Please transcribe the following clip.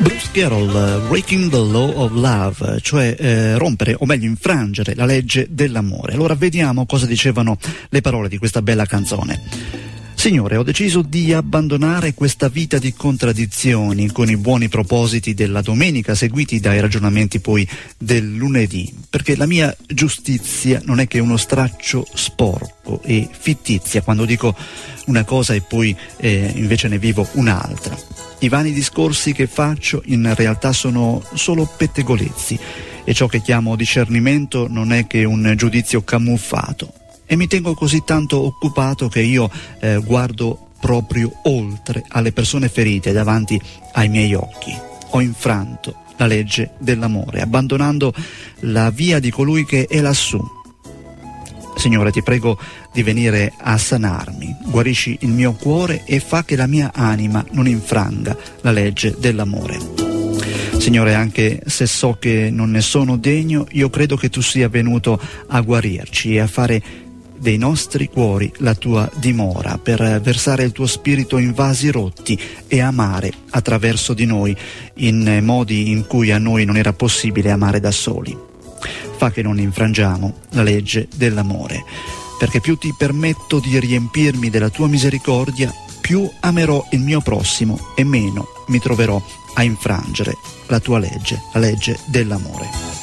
Bruce Carroll, Breaking the Law of Love, cioè rompere o meglio infrangere la legge dell'amore. Allora vediamo cosa dicevano le parole di questa bella canzone. Signore, ho deciso di abbandonare questa vita di contraddizioni con i buoni propositi della domenica seguiti dai ragionamenti poi del lunedì, perché la mia giustizia non è che uno straccio sporco e fittizia quando dico una cosa e poi invece ne vivo un'altra. I vani discorsi che faccio in realtà sono solo pettegolezzi e ciò che chiamo discernimento non è che un giudizio camuffato. E mi tengo così tanto occupato che io guardo proprio oltre alle persone ferite davanti ai miei occhi. Ho infranto la legge dell'amore, abbandonando la via di colui che è lassù. Signore, ti prego di venire a sanarmi, guarisci il mio cuore e fa che la mia anima non infranga la legge dell'amore. Signore, anche se so che non ne sono degno, io credo che tu sia venuto a guarirci e a fare dei nostri cuori la tua dimora, per versare il tuo spirito in vasi rotti e amare attraverso di noi in modi in cui a noi non era possibile amare da soli. Fa che non infrangiamo la legge dell'amore, perché più ti permetto di riempirmi della tua misericordia, più amerò il mio prossimo e meno mi troverò a infrangere la tua legge, la legge dell'amore.